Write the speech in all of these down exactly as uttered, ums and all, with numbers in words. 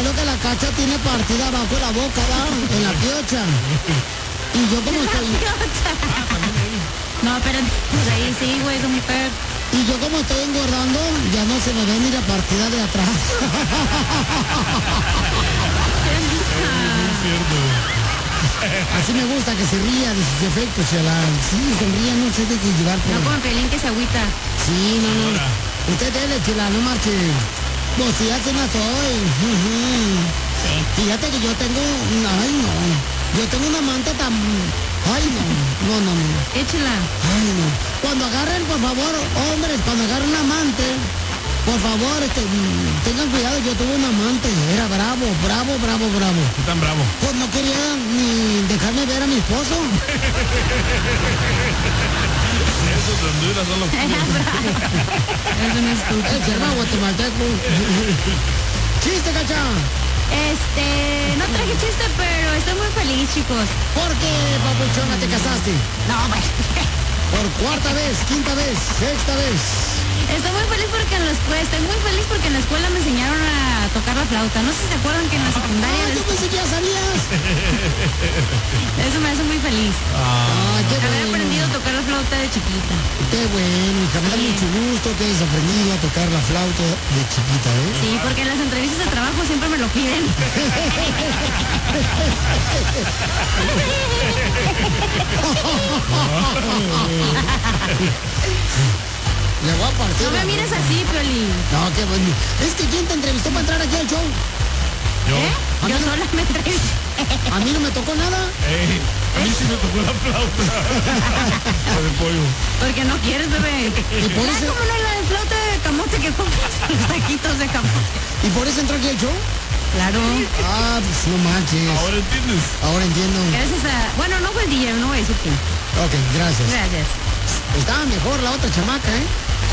lo que la Cacha tiene partida abajo de la boca, ¿va? En la piocha. Y yo como estoy... No, pero pues ahí sí, güey, es mi mujer. Y yo como estoy engordando, ya no se me ve ni la partida de atrás. Es cierto. Así me gusta que se ría de sus efectos, chala. Sí, sonría, no sé de qué llevar. No como Pelín que se agüita. Sí, no, no. Usted dele, chela, no marche. Pues sí, así no soy. Sí. Fíjate que yo tengo... Ay, no. Yo tengo una manta tan... Ay, no. No, no, no. Échela. Ay, no. Cuando agarren, por favor, hombres, cuando agarren un amante, por favor, este, tengan cuidado. Yo tuve un amante. Era bravo, bravo, bravo, bravo. ¿Qué tan bravo? Pues no quería ni dejarme ver a mi esposo. Esos de Honduras son los... Es un estúpido. El cerrado guatemalteco. Chiste, Cacha. Este, no traje chiste, pero estoy muy feliz, chicos. ¿Por qué, papuchona, te casaste? No, güey. Por cuarta vez, quinta vez, sexta vez. Estoy muy feliz porque en la escuela, estoy muy feliz porque en la escuela me enseñaron a tocar la flauta. No sé si se acuerdan que en la secundaria... Ah, yo pensé que ya sabías. Eso me hace muy feliz. Ah, qué Haber bueno. aprendido a tocar la flauta de chiquita. Qué bueno, hija, me da Sí. mucho gusto que hayas aprendido a tocar la flauta de chiquita, ¿eh? Sí, porque en las entrevistas de trabajo siempre me lo piden. Le voy a partir. No me la- mires así, Piolín. No, qué bueno. Es que ¿quién te entrevistó para entrar aquí al show? Yo. ¿Eh? A mí Yo no- sola me entrevisté. A mí no me tocó nada. Ey, a mí sí me tocó la flauta. La de pollo. Porque no quieres, bebé. Y por Ah, eso, ¿cómo no la de flauta de camote que compras en los taquitos de camote? y por eso entró aquí al show. Claro. Ah, pues no manches. Ahora entiendes. Ahora entiendo. Gracias a... Bueno, no fue el D J, no voy a decir quién. Ok, gracias. Gracias. Estaba mejor la otra chamaca, ¿eh?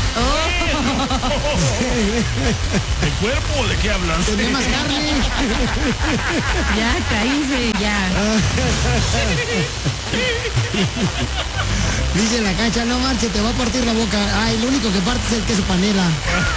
¿De cuerpo o de qué hablas? Tenía más carne. Ya, cállense, ya. Dice la Cacha, no marche, te va a partir la boca. Ay, lo único que parte es el queso panela.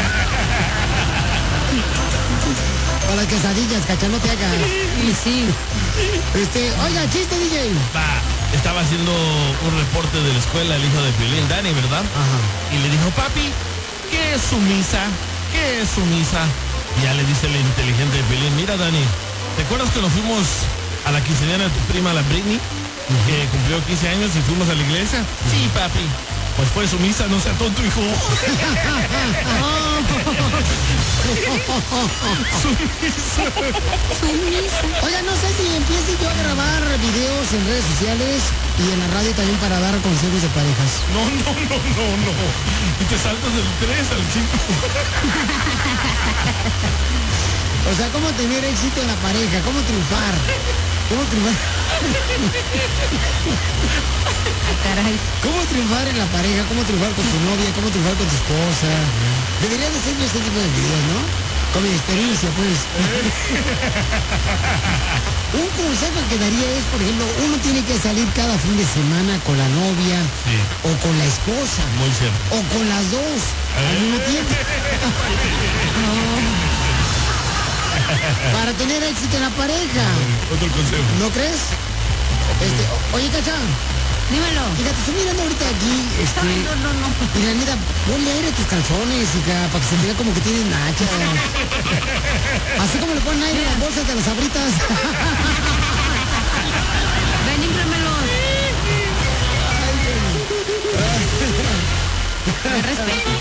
Para las quesadillas, Cacha, no te hagas. Y sí. Este, oiga, chiste, D J. Va, estaba haciendo un reporte de la escuela el hijo de Piolín, Dani, ¿verdad? Ajá. Y le dijo, papi, ¿qué es su misa? ¿Qué es su misa? Y ya le dice el inteligente de Piolín, mira, Dani, ¿te acuerdas que nos fuimos a la quinceañera de tu prima, la Britney? Que cumplió quince años y fuimos a la iglesia. Sí, papi. Pues fue su misa, no sea tonto, hijo. Su misa. Oiga, no sé si empiece yo a grabar videos en redes sociales y en la radio también para dar consejos de parejas. No, no, no, no, no. Y te saltas del tres al cinco. O sea, cómo tener éxito en la pareja, cómo triunfar. ¿Cómo triunfar? Caray. ¿Cómo triunfar en la pareja? ¿Cómo triunfar con tu novia? ¿Cómo triunfar con tu esposa? Debería de ser yo este tipo de videos, ¿no? Con mi experiencia, pues. Un consejo que daría es, por ejemplo, uno tiene que salir cada fin de semana con la novia Sí. o con la esposa Muy cierto. o con las dos al mismo tiempo. Para tener éxito en la pareja. Otro consejo. ¿No crees? Este, o- oye, Cacha, Dímelo. fíjate, estoy mirando ahorita aquí, este... Ay, no, no, no. Mira, neta, ponle aire a tus calzones, hija, para que se vea como que tienes nachas. Así como le ponen aire a las bolsas de las sabritas. Ven, inflámelos. Me respeto.